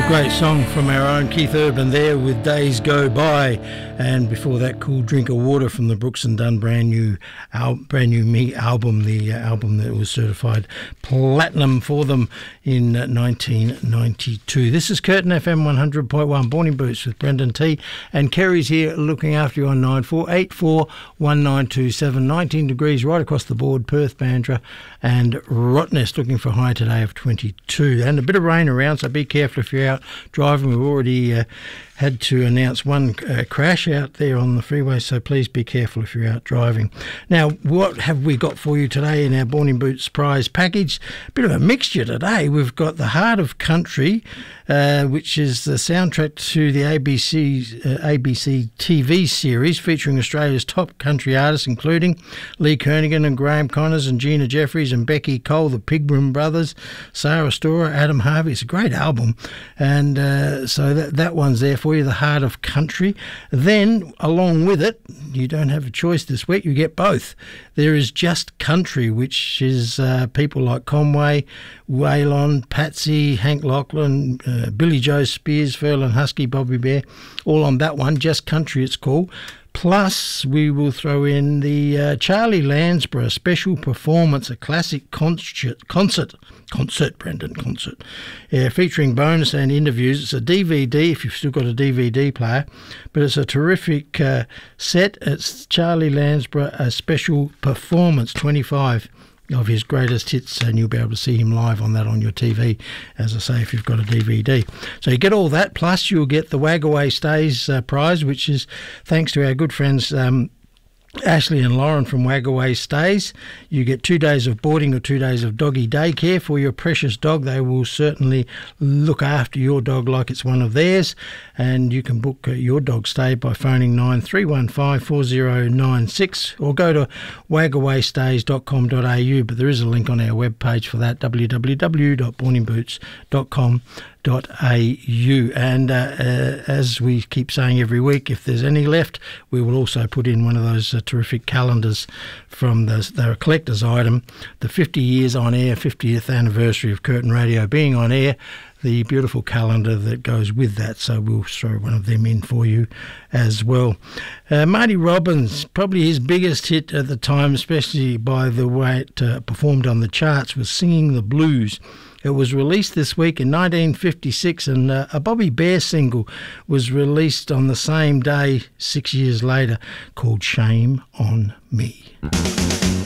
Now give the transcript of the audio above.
Great song from our own Keith Urban there with Days Go By, and before that, Cool Drink of Water from the Brooks and Dunn brand new Me album, the album that was certified platinum for them in 1992. This is Curtin FM 100.1, Born in Boots with Brendan T, and Kerry's here looking after you on 94841927. 19 degrees right across the board, Perth, Bandra and Rottnest, looking for a high today of 22, and a bit of rain around, so be careful if you're out driving. We've already had to announce one crash out there on the freeway, so please be careful if you're out driving. Now, what have we got for you today in our Born in Boots prize package? A bit of a mixture today. We've got The Heart of Country, which is the soundtrack to the ABC TV series featuring Australia's top country artists, including Lee Kernaghan and Graham Connors and Gina Jeffries and Becky Cole, the Pigram Brothers, Sarah Storer, Adam Harvey. It's a great album, and so that one's there for you, The Heart of Country. Then, along with it, you don't have a choice this week, you get both. There is Just Country, which is people like Conway, Waylon, Patsy, Hank Lachlan, Billy Joe Spears, Furlan Husky, Bobby Bear, all on that one. Just Country it's called. Plus, we will throw in the Charlie Lansborough special performance, a classic concert, Brendan, featuring bonus and interviews. It's a DVD, if you've still got a DVD player, but it's a terrific set. It's Charlie Lansborough, a special performance, 25 of his greatest hits, and you'll be able to see him live on that on your TV, as I say, if you've got a DVD. So you get all that, plus you'll get the Wagaway Stays prize, which is thanks to our good friends Ashley and Lauren from Wagaway Stays. You get 2 days of boarding or 2 days of doggy daycare for your precious dog. They will certainly look after your dog like it's one of theirs, and you can book your dog stay by phoning 9315 4096 or go to wagawaystays.com.au, but there is a link on our webpage for that, www.borninboots.com.au. And as we keep saying every week, if there's any left, we will also put in one of those terrific calendars from they're a collector's item, the 50 years on air, 50th anniversary of Curtin Radio being on air, the beautiful calendar that goes with that, so we'll throw one of them in for you as well. Marty Robbins, probably his biggest hit at the time, especially by the way it performed on the charts, was Singing the Blues. It was released this week in 1956, and a Bobby Bear single was released on the same day 6 years later called Shame on Me.